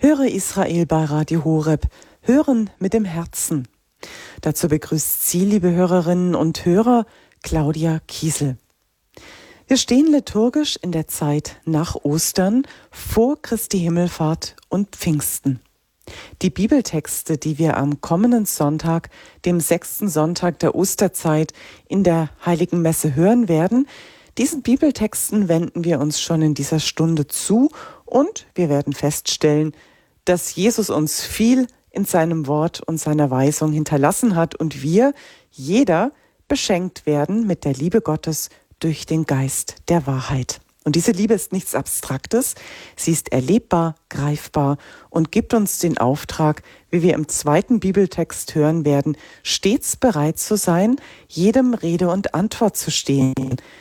Höre Israel bei Radio Horeb. Hören mit dem Herzen. Dazu begrüßt Sie, liebe Hörerinnen und Hörer, Claudia Kiesel. Wir stehen liturgisch in der Zeit nach Ostern, vor Christi Himmelfahrt und Pfingsten. Die Bibeltexte, die wir am kommenden Sonntag, dem 6. Sonntag der Osterzeit, in der Heiligen Messe hören werden, diesen Bibeltexten wenden wir uns schon in dieser Stunde zu und wir werden feststellen, dass Jesus uns viel in seinem Wort und seiner Weisung hinterlassen hat und wir, jeder, beschenkt werden mit der Liebe Gottes durch den Geist der Wahrheit. Und diese Liebe ist nichts Abstraktes, sie ist erlebbar, greifbar und gibt uns den Auftrag, wie wir im zweiten Bibeltext hören werden, stets bereit zu sein, jedem Rede und Antwort zu stehen,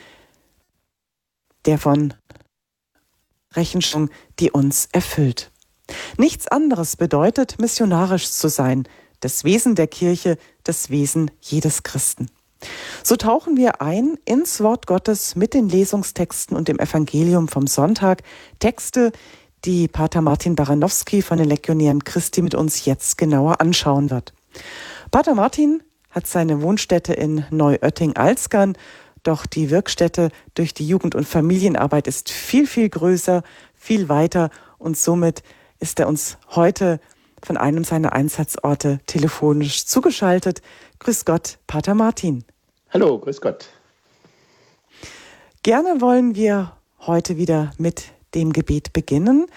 der von Rechenschau, die uns erfüllt. Nichts anderes bedeutet, missionarisch zu sein, das Wesen der Kirche, das Wesen jedes Christen. So tauchen wir ein ins Wort Gottes mit den Lesungstexten und dem Evangelium vom Sonntag, Texte, die Pater Martin Baranowski von den Legionären Christi mit uns jetzt genauer anschauen wird. Pater Martin hat seine Wohnstätte in Neuötting-Alzgern, doch die Wirkstätte durch die Jugend- und Familienarbeit ist viel, viel größer, viel weiter und somit ist er uns heute von einem seiner Einsatzorte telefonisch zugeschaltet. Grüß Gott, Pater Martin. Hallo, grüß Gott. Gerne wollen wir heute wieder mit dem Gebet beginnen.